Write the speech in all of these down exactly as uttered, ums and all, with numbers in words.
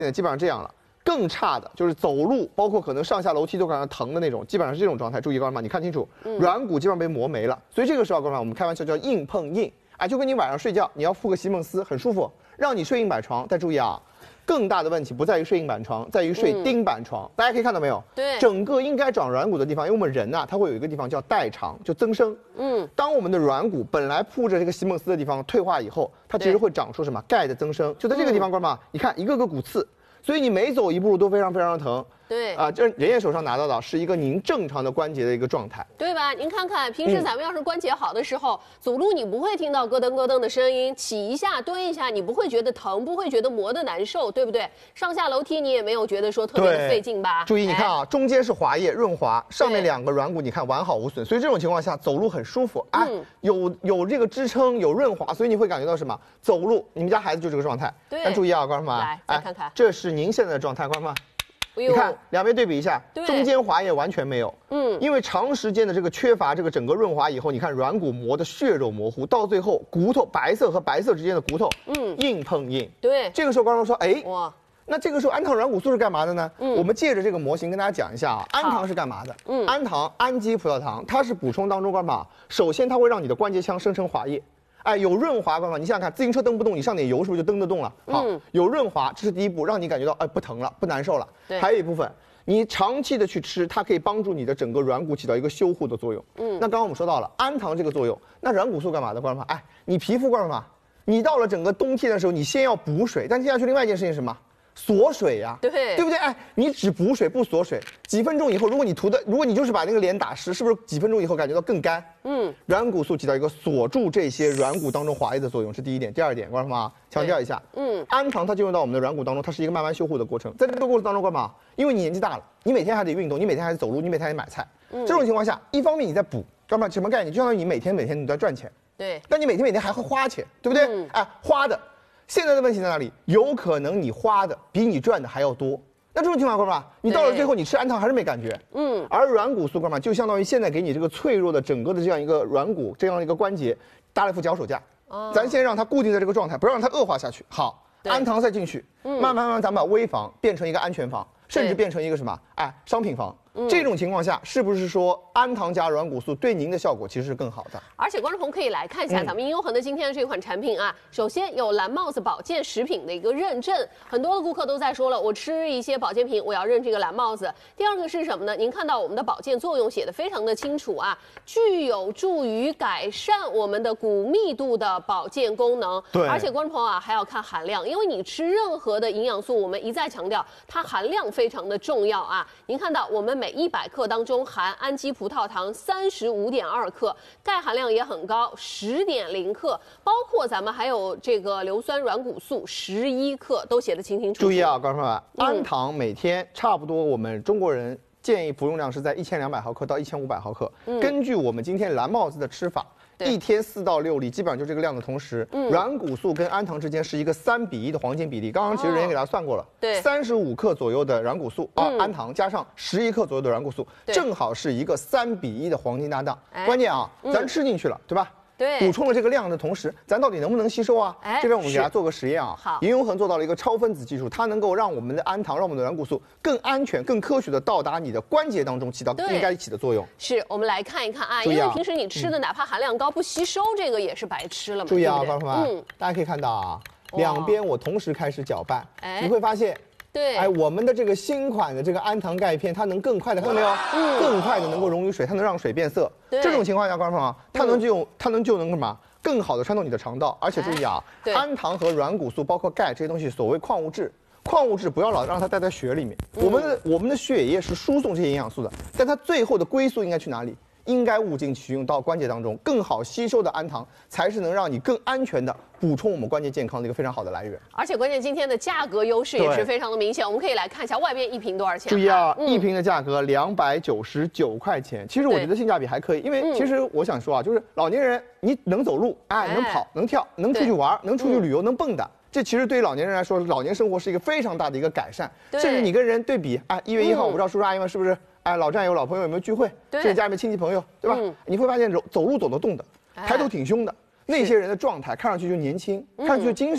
基本上这样了。更差的就是走路，包括可能上下楼梯都感到疼的那种，基本上是这种状态。注意，高妈，你看清楚，软骨基本上被磨没了。所以这个时候，高妈，我们开玩笑叫硬碰硬，哎，就跟你晚上睡觉，你要铺个席梦思，很舒服，让你睡硬板床。但注意啊。 更大的问题不在于睡硬板床，在于睡钉板床。嗯、大家可以看到没有？ 对， 整个应该长软骨的地方，因为我们人呐、啊，它会有一个地方叫代偿，就增生。嗯，当我们的软骨本来铺着这个席梦思的地方退化以后，它其实会长出什么钙的增生，就在这个地方，观众们，你看一个个骨刺，所以你每走一步路都非常非常的疼。 对啊，这人家手上拿到的是一个您正常的关节的一个状态， 对吧？您看看，平时咱们要是关节好的时候，嗯、走路你不会听到咯噔咯噔的声音，起一下、蹲一下，你不会觉得疼，不会觉得磨得难受，对不对？上下楼梯你也没有觉得说特别的费劲吧？ 注意，你看啊，哎、中间是滑液润滑，上面两个软骨你看完好无损，所以这种情况下走路很舒服，哎，嗯、有有这个支撑，有润滑，所以你会感觉到什么？走路，你们家孩子就这个状态。 对， 但注意啊，观众们， 来再看看， 哎，这是您现在的状态，观众们。 你看两边对比一下，中间滑液完全没有。嗯，因为长时间的这个缺乏这个整个润滑以后，你看软骨磨的血肉模糊，到最后骨头白色和白色之间的骨头，嗯，硬碰硬。 对， 这个时候观众说，哎， 哇， 那这个时候氨糖软骨素是干嘛的呢？嗯，我们借着这个模型跟大家讲一下啊，氨糖是干嘛的？嗯，氨糖氨基葡萄糖，它是补充当中干嘛？首先它会让你的关节腔生成滑液。 哎，有润滑，观众，你想想看，自行车蹬不动，你上点油是不是就蹬得动了？好，嗯、有润滑，这是第一步，让你感觉到哎不疼了，不难受了。对，还有一部分，你长期的去吃，它可以帮助你的整个软骨起到一个修护的作用。嗯，那刚刚我们说到了氨糖这个作用，那软骨素干嘛的？观众，哎，你皮肤干嘛？你到了整个冬天的时候，你先要补水，但接下去另外一件事情是什么？ 锁水呀、啊， 对对不对？哎，你只补水不锁水，几分钟以后，如果你涂的，如果你就是把那个脸打湿，是不是几分钟以后感觉到更干？嗯，软骨素起到一个锁住这些软骨当中滑液的作用，是第一点。第二点，观众们强调一下，嗯，氨糖它进入到我们的软骨当中，它是一个慢慢修护的过程。在这个过程当中，干嘛？因为你年纪大了，你每天还得运动，你每天还得走路，你每天还得买菜。嗯，这种情况下，一方面你在补，干嘛？什么概念？就相当于你每天每天你在赚钱。 对， 但你每天每天还会花钱，对不对？嗯、哎，花的。 现在的问题在哪里？有可能你花的比你赚的还要多。那这种情况，哥们儿，你到了最后，你吃氨糖还是没感觉。嗯。而软骨素，哥们儿，就相当于现在给你这个脆弱的整个的这样一个软骨这样一个关节搭了一副脚手架。哦。咱先让它固定在这个状态，不要让它恶化下去。好，氨糖再进去，嗯，慢慢慢慢，咱把危房变成一个安全房，甚至变成一个什么？哎，商品房。 嗯、这种情况下，是不是说氨糖加软骨素对您的效果其实是更好的？ 而且观众朋友可以来看一下咱们银优恒的今天的这款产品啊，嗯、首先有蓝帽子保健食品的一个认证，很多的顾客都在说了，我吃一些保健品，我要认这个蓝帽子。第二个是什么呢？您看到我们的保健作用写的非常的清楚啊，具有助于改善我们的骨密度的保健功能。对，而且观众朋友啊还要看含量，因为你吃任何的营养素，我们一再强调它含量非常的重要啊。您看到我们每一百克当中。 中含氨基葡萄糖三十五点二克，钙含量也很高，十点零克，包括咱们还有这个硫酸软骨素十一克，都写得清清楚楚。 注意啊，观众们，氨糖每天差不多我们中国人建议服用量是在一千两百毫克到一千五百毫克。嗯、根据我们今天蓝帽子的吃法。 一天四到六粒，基本上就这个量的同时，嗯、软骨素跟氨糖之间是一个三比一的黄金比例。刚刚其实人家给大家算过了，对，三十五克左右的软骨素啊，嗯、氨糖加上十一克左右的软骨素，正好是一个三比一的黄金搭档。哎、关键啊，嗯、咱吃进去了，对吧？ 对，补充了这个量的同时，咱到底能不能吸收啊？哎，这边我们给大家做个实验啊。好，银优恒做到了一个超分子技术，它能够让我们的氨糖、让我们的软骨素更安全、更科学的到达你的关节当中，起到应该起的作用。是， 我们来看一看啊，因为平时你吃的哪怕含量高不吸收，这个也是白吃了嘛。 注意啊，观众们，嗯，大家可以看到啊，两边我同时开始搅拌，你会发现。 对， 哎，我们的这个新款的这个氨糖钙片，它能更快的，看到没有？嗯，更快的能够溶于水，它能让水变色。这种情况下，观众朋友，它能就用，它能就能干嘛？更好的穿透你的肠道。而且注意啊，氨糖和软骨素，包括钙这些东西，所谓矿物质，矿物质不要老让它待在血里面。我们的我们的血液是输送这些营养素的，但它最后的归宿应该去哪里？ 应该物尽其用到关节当中，更好吸收的氨糖才是能让你更安全的补充我们关节健康的一个非常好的来源。 而且关键今天的价格优势也是非常的明显，我们可以来看一下外边一瓶多少钱。 注意啊，嗯、一瓶的价格两百九十九块钱，其实我觉得性价比还可以，因为其实我想说啊，就是老年人你能走路，哎，能跑，能跳，能出去玩，能出去旅游，能蹦跶。 这其实对于老年人来说，老年生活是一个非常大的一个改善。甚至你跟人对比，哎，一月一号，我不知道叔叔阿姨们是不是，哎，老战友、老朋友有没有聚会？甚至家里面亲戚朋友，对吧？嗯、你会发现走走路走得动的，抬头挺胸的，那些人的状态看上去就年轻，看上去就精神。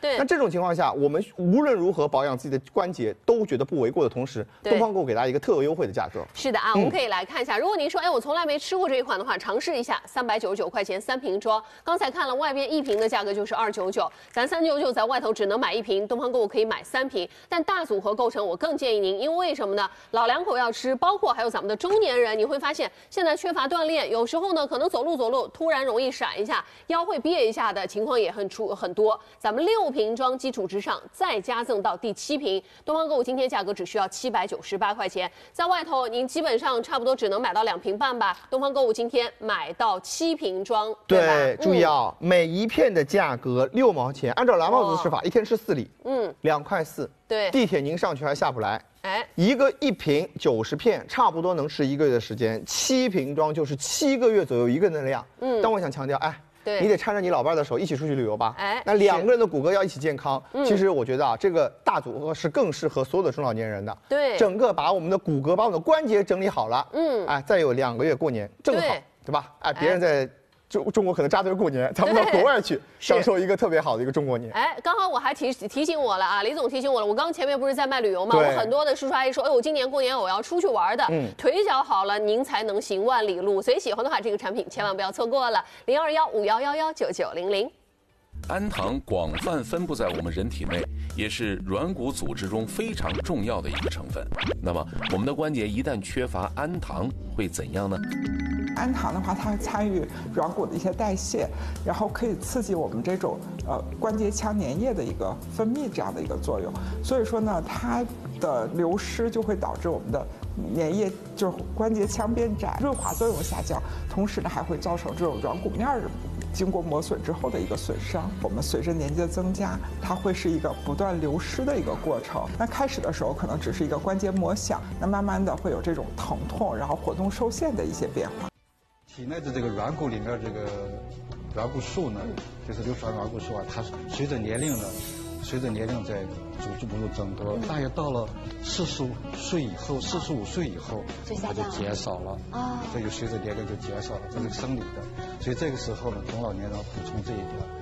对。 那这种情况下，我们无论如何保养自己的关节都觉得不为过的同时，东方购物给大家一个特优惠的价格。 是的啊，我们可以来看一下，如果您说，哎，我从来没吃过这一款的话，尝试一下，三百九十九块钱三瓶装。刚才看了外边一瓶的价格就是二九九，咱三九九在外头只能买一瓶，东方购物可以买三瓶。但大组合构成，我更建议您，因为为什么呢？老两口要吃，包括还有咱们的中年人，你会发现现在缺乏锻炼，有时候呢可能走路走路突然容易闪一下，腰会憋一下的情况也很出很多。咱们六瓶装基础之上再加赠到第七瓶，东方购物今天价格只需要七百九十八块钱，在外头您基本上差不多只能买到两瓶半吧。东方购物今天买到七瓶装，对吧？ 对，注意啊，嗯、每一片的价格六毛钱，按照蓝帽子的吃法，哦、一天吃四粒，嗯，两块四。 对， 地铁您上去还下不来。 哎， 一个一瓶九十片，差不多能吃一个月的时间，七瓶装就是七个月左右一个人的量。嗯，但我想强调，哎。 对， 你得搀着你老伴的手一起出去旅游吧。 哎， 那两个人的骨骼要一起健康。嗯，其实我觉得啊，这个大组合是更适合所有的中老年人的。 对， 整个把我们的骨骼、把我们的关节整理好了。嗯，哎，再有两个月过年正好，对, 对吧？哎，别人在。中中国可能扎堆过年，咱们到国外去享受一个特别好的一个中国年。 哎，刚好我还提提醒我了啊，李总提醒我了。我刚前面不是在卖旅游吗？我很多的叔叔阿姨说，哎，我今年过年我要出去玩的，嗯，腿脚好了，您才能行万里路。所以喜欢的话，这个产品千万不要错过了。零二幺五幺幺幺九九零零。 氨糖广泛分布在我们人体内，也是软骨组织中非常重要的一个成分。那么，我们的关节一旦缺乏氨糖，会怎样呢？ 氨糖的话，它会参与软骨的一些代谢，然后可以刺激我们这种呃关节腔粘液的一个分泌这样的一个作用。所以说呢，它的流失就会导致我们的粘液就是关节腔变窄，润滑作用下降，同时呢还会造成这种软骨面儿经过磨损之后的一个损伤。我们随着年纪的增加，它会是一个不断流失的一个过程。那开始的时候可能只是一个关节磨响，那慢慢的会有这种疼痛，然后活动受限的一些变化。 体内的这个软骨里面这个软骨素呢，就是硫酸软骨素啊，它随着年龄呢，随着年龄在逐逐步增多，大约到了四十五岁以后，四十五岁以后，它就减少了啊，这就随着年龄就减少了，这是生理的。所以这个时候呢，中老年人要补充这一点。